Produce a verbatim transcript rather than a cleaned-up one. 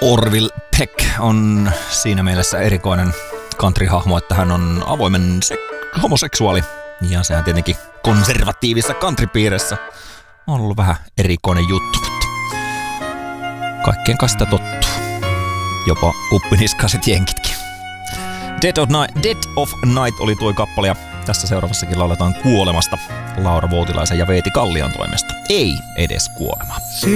Orville Peck on siinä mielessä erikoinen country-hahmo, että hän on avoimen sek- homoseksuaali. Ja sehän tietenkin konservatiivisessa country-piirissä on ollut vähän erikoinen juttu, mutta kaikkeen kai sitä tottuu. Jopa uppiniskaiset jenkitkin. Dead of, Night, Dead of Night oli tuo kappale ja tässä seuraavassakin lauletaan kuolemasta Laura Voutilaisen ja Veeti Kallion toimesta. Ei edes kuolema.